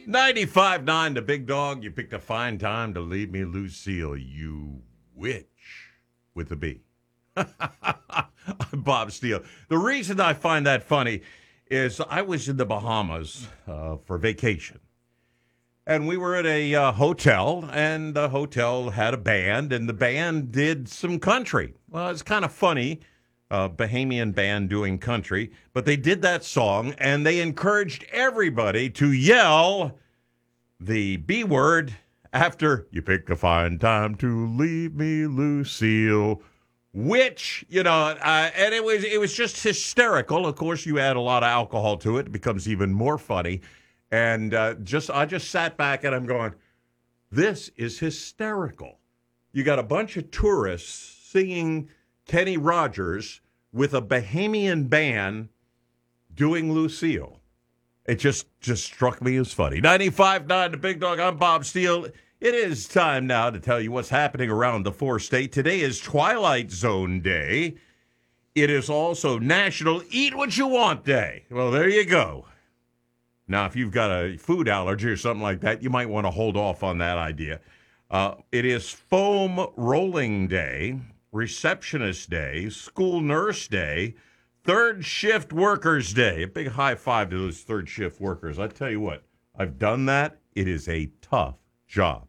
95.9, the big dog. You picked a fine time to leave me, Lucille. You witch with a B. I'm Bob Steele. The reason I find that funny is I was in the Bahamas for vacation. And we were at a hotel, and the hotel had a band, and the band did some country. Well, it's kind of funny, Bahamian band doing country, but they did that song, and they encouraged everybody to yell the B word after "You pick a fine time to leave me, Lucille," which, and it was just hysterical. Of course, you add a lot of alcohol to it, it becomes even more funny. And I just sat back and I'm going, this is hysterical. You got a bunch of tourists singing Kenny Rogers with a Bahamian band doing Lucille. It just struck me as funny. 95.9 The Big Dog, I'm Bob Steele. It is time now to tell you what's happening around the four-state. Today is Twilight Zone Day. It is also National Eat What You Want Day. Well, there you go. Now, if you've got a food allergy or something like that, you might want to hold off on that idea. It is Foam Rolling Day, Receptionist Day, School Nurse Day, Third Shift Workers Day. A big high five to those third shift workers. I tell you what, I've done that. It is a tough job.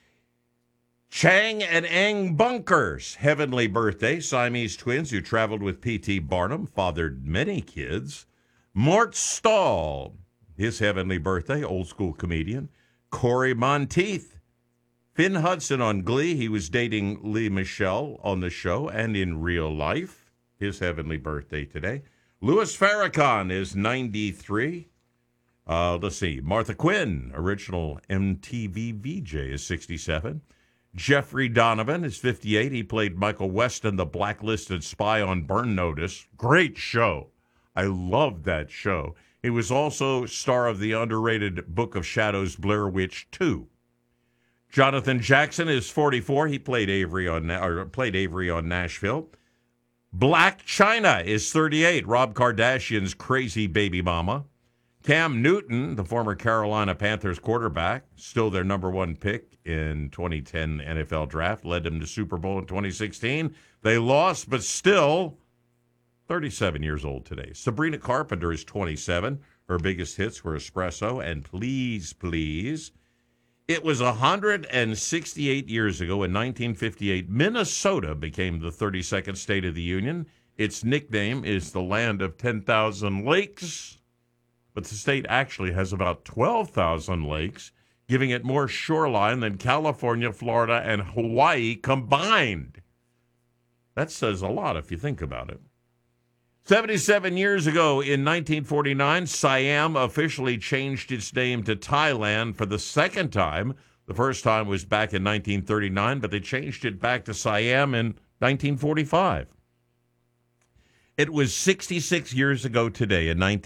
Chang and Eng Bunkers, heavenly birthday, Siamese twins who traveled with P.T. Barnum, fathered many kids. Mort Stahl, his heavenly birthday, old school comedian. Corey Monteith. Finn Hudson on Glee. He was dating Lea Michele on the show and in real life. His heavenly birthday today. Louis Farrakhan is 93. Let's see. Martha Quinn, original MTV VJ, is 67. Jeffrey Donovan is 58. He played Michael Weston, the blacklisted spy on Burn Notice. Great show. I loved that show. He was also star of the underrated Book of Shadows Blair Witch 2. Jonathan Jackson is 44. He played Avery on Nashville. Black China is 38. Rob Kardashian's crazy baby mama. Cam Newton, the former Carolina Panthers quarterback, still their number one pick in 2010 NFL draft, led them to Super Bowl in 2016. They lost, but still 37 years old today. Sabrina Carpenter is 27. Her biggest hits were Espresso and Please, Please. It was 168 years ago in 1958, Minnesota became the 32nd state of the Union. Its nickname is the land of 10,000 lakes, but the state actually has about 12,000 lakes, giving it more shoreline than California, Florida, and Hawaii combined. That says a lot if you think about it. 77 years ago, in 1949, Siam officially changed its name to Thailand for the second time. The first time was back in 1939, but they changed it back to Siam in 1945. It was 66 years ago today, in